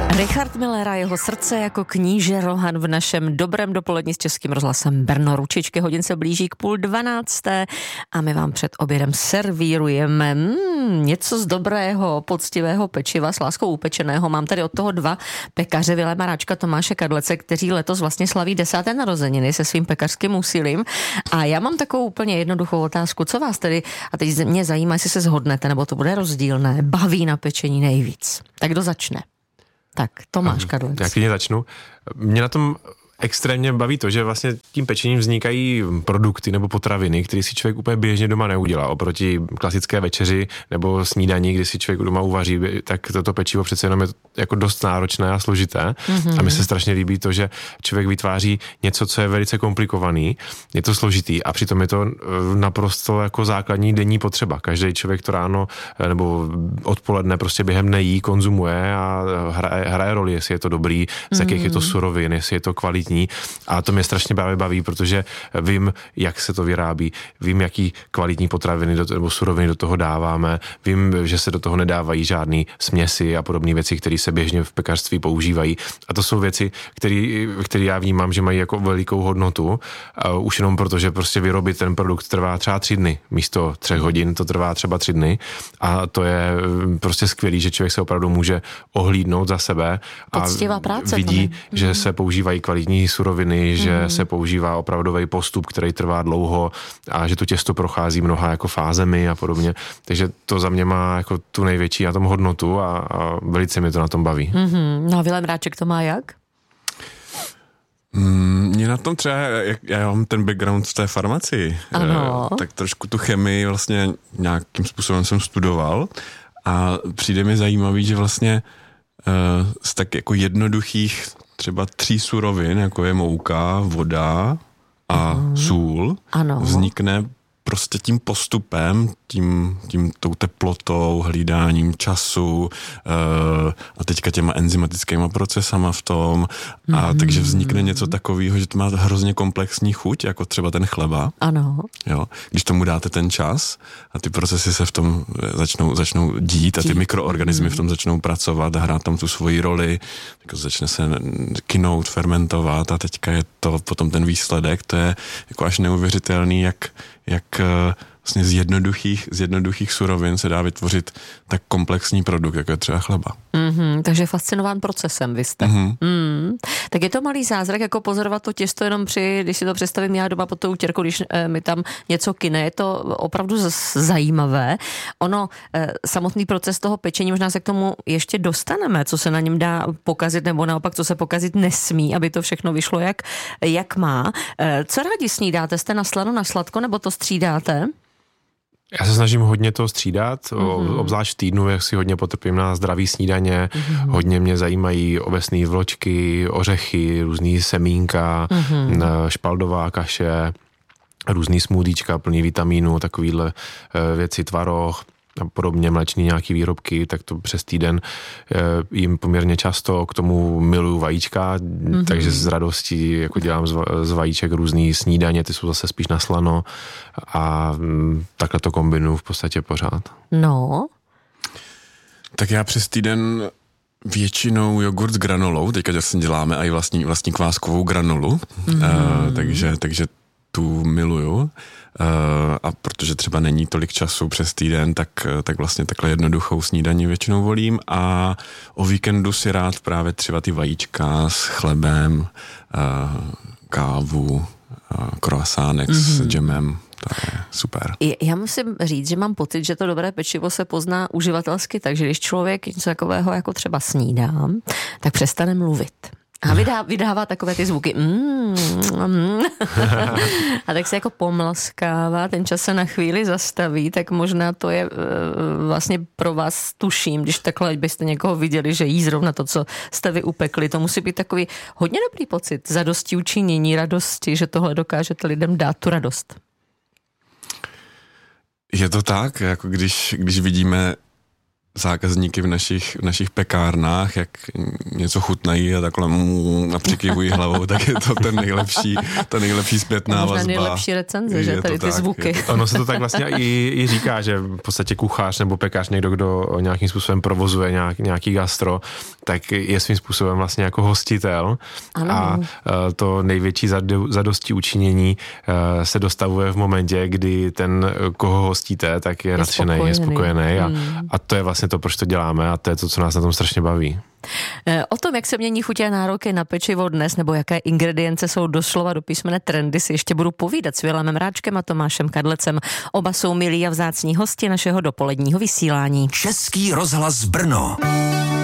Richard Miller a jeho srdce jako kníže Rohan v našem dobrém dopoledni s Českým rozhlasem Brno. Ručičky hodin se blíží k 11:30 a my vám před obědem servírujeme něco z dobrého, poctivého pečiva s láskou upečeného. Mám tady od toho dva pekaře, Viléma Ráčka, Tomáše Kadlece, kteří letos vlastně slaví 10. narozeniny se svým pekařským úsilím. A já mám takovou úplně jednoduchou otázku. Co vás tedy, a teď mě zajímá, jestli se shodnete, nebo to bude rozdílné, baví na pečení nejvíc? Tak kdo začne? Tak, Tomáš Kadlec. Já klidně začnu. Mě na tom extrémně baví to, že vlastně tím pečením vznikají produkty nebo potraviny, které si člověk úplně běžně doma neudělá. Oproti klasické večeři nebo snídani, kdy si člověk doma uvaří, tak toto pečivo přece jenom je jako dost náročné a složité. Mm-hmm. A mi se strašně líbí to, že člověk vytváří něco, co je velice komplikovaný, je to složitý a přitom je to naprosto jako základní denní potřeba. Každý člověk to ráno nebo odpoledne prostě během dne jí, konzumuje a hraje roli, jestli je to dobrý, z jakých je to surovin, jestli je to kvalitní. A to mě strašně právě baví, protože vím, jak se to vyrábí, vím, jaký kvalitní potraviny nebo suroviny do toho dáváme, vím, že se do toho nedávají žádný směsi a podobné věci, které se běžně v pekařství používají. A to jsou věci, které já vnímám, že mají jako velikou hodnotu, už jenom proto, že prostě vyrobit ten produkt trvá třeba 3 dny, místo 3 hodin to trvá třeba 3 dny a to je prostě skvělý, že člověk se opravdu může ohlídnout za sebe a vidí, že se používají kvalitní suroviny, že se používá opravdový postup, který trvá dlouho a že to těsto prochází mnoha jako fázemi a podobně. Takže to za mě má jako tu největší na tom hodnotu a velice mě to na tom baví. No a Vilém Ráček to má jak? Mě na tom třeba, já mám ten background v té farmacii, tak trošku tu chemii vlastně nějakým způsobem jsem studoval a přijde mi zajímavý, že vlastně z tak jako jednoduchých třeba 3 surovin, jako je mouka, voda a sůl, vznikne prostě tím postupem, tou teplotou, hlídáním času a teďka těma enzymatickýma procesama v tom a takže vznikne něco takového, že to má hrozně komplexní chuť, jako třeba ten chleba. Ano. Jo, když tomu dáte ten čas a ty procesy se v tom začnou dít a ty mikroorganismy v tom začnou pracovat a hrát tam tu svoji roli, tak začne se kynout, fermentovat a teďka je to potom ten výsledek, to je jako až neuvěřitelný, jak vlastně z jednoduchých surovin se dá vytvořit tak komplexní produkt, jako je třeba chleba. Takže fascinován procesem vy jste. Tak je to malý zázrak, jako pozorovat to těsto jenom když si to představím já doma pod tou utěrkou, když mi tam něco kyne, je to opravdu zajímavé. Ono, samotný proces toho pečení, možná se k tomu ještě dostaneme, co se na něm dá pokazit, nebo naopak, co se pokazit nesmí, aby to všechno vyšlo jak má. Co rádi snídáte? Jste na slano, na sladko, nebo to střídáte? Já se snažím hodně to střídat, obzvlášť v týdnu, jak si hodně potrpím na zdravý snídaně, hodně mě zajímají ovesné vločky, ořechy, různý semínka, špaldová kaše, různý smoothíčka plný vitamínů, takovýhle věci, tvaroh a podobně, mléčný nějaký výrobky, tak to přes týden jim poměrně často, k tomu miluju vajíčka, takže z radostí jako dělám z vajíček různý snídaně, ty jsou zase spíš na slano a takhle to kombinuju v podstatě pořád. No. Tak já přes týden většinou jogurt s granulou, teďka vlastně děláme i vlastní kváskovou granulu, takže tu miluju. A protože třeba není tolik času přes týden, tak vlastně takhle jednoduchou snídaní většinou volím a o víkendu si rád právě třeba ty vajíčka s chlebem, kávu, croissánek s džemem. To je super. Já musím říct, že mám pocit, že to dobré pečivo se pozná uživatelsky, takže když člověk něco takového jako třeba snídá, tak přestane mluvit. A vydává takové ty zvuky. A tak se jako pomlaskává, ten čas se na chvíli zastaví, tak možná to je vlastně pro vás, tuším, když takhle byste někoho viděli, že jí zrovna to, co jste vy upekli, to musí být takový hodně dobrý pocit zadosti učinění, radosti, že tohle dokážete lidem dát tu radost. Je to tak, jako když vidíme zákazníky v našich pekárnách, jak něco chutnají a takhle a přikyvují hlavou, tak je to ta nejlepší zpětná vazba. Možná nejlepší recenze, že tady ty zvuky. Ono se to tak vlastně i říká, že v podstatě kuchař nebo pekař, někdo, kdo nějakým způsobem provozuje nějaký gastro, tak je svým způsobem vlastně jako hostitel. Ano. A to největší zadosti učinění se dostavuje v momentě, kdy ten, koho hostíte, tak je nadšený, je spokojený a to je vlastně to, proč to děláme a to je to, co nás na tom strašně baví. O tom, jak se mění chutě a nároky na pečivo dnes, nebo jaké ingredience jsou doslova do písmene trendy, si ještě budu povídat s Vilémem Ráčkem a Tomášem Kadlecem. Oba jsou milí a vzácní hosti našeho dopoledního vysílání. Český rozhlas Brno.